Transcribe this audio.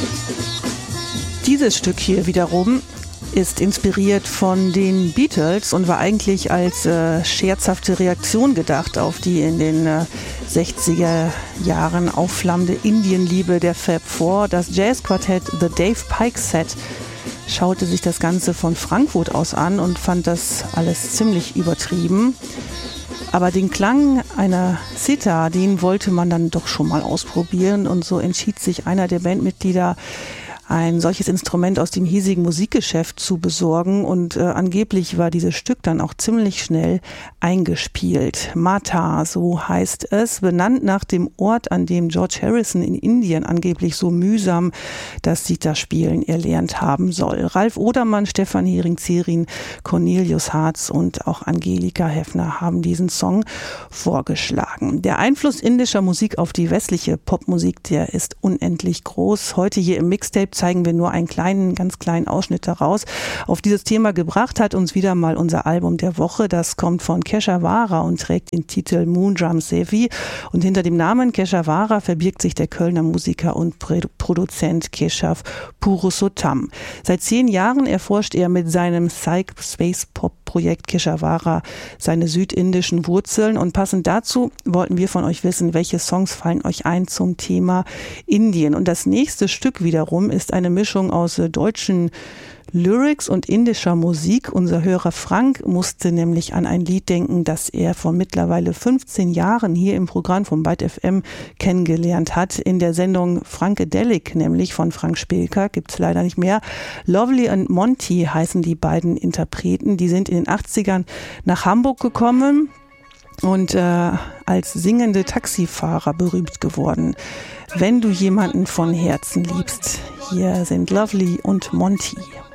Dieses Stück hier wiederum ist inspiriert von den Beatles und war eigentlich als scherzhafte Reaktion gedacht auf die in den 60er Jahren aufflammende Indienliebe der Fab Four. Das Jazzquartett The Dave Pike Set schaute sich das Ganze von Frankfurt aus an und fand das alles ziemlich übertrieben. Aber den Klang einer Sitar, den wollte man dann doch schon mal ausprobieren, und so entschied sich einer der Bandmitglieder, ein solches Instrument aus dem hiesigen Musikgeschäft zu besorgen, und angeblich war dieses Stück dann auch ziemlich schnell eingespielt. Mata, so heißt es, benannt nach dem Ort, an dem George Harrison in Indien angeblich so mühsam das Sitar-Spielen erlernt haben soll. Ralf Odermann, Stefan Hering-Zierin, Cornelius Harz und auch Angelika Heffner haben diesen Song vorgeschlagen. Der Einfluss indischer Musik auf die westliche Popmusik, der ist unendlich groß. Heute hier im Mixtape zeigen wir nur einen ganz kleinen Ausschnitt daraus. Auf dieses Thema gebracht hat uns wieder mal unser Album der Woche. Das kommt von Keshavara und trägt den Titel Moondrum Sevi. Und hinter dem Namen Keshavara verbirgt sich der Kölner Musiker und Produzent Keshav Purushottam. Seit 10 Jahren erforscht er mit seinem Psych-Space-Pop-Projekt Keshavara seine südindischen Wurzeln. Und passend dazu wollten wir von euch wissen, welche Songs fallen euch ein zum Thema Indien. Und das nächste Stück wiederum ist eine Mischung aus deutschen Lyrics und indischer Musik. Unser Hörer Frank musste nämlich an ein Lied denken, das er vor mittlerweile 15 Jahren hier im Programm von Byte FM kennengelernt hat. In der Sendung Funkadelic, nämlich von Frank Spilker, gibt es leider nicht mehr. Lovely und Monty heißen die beiden Interpreten. Die sind in den 80ern nach Hamburg gekommen und als singende Taxifahrer berühmt geworden. Wenn du jemanden von Herzen liebst, hier sind Lovely und Monty.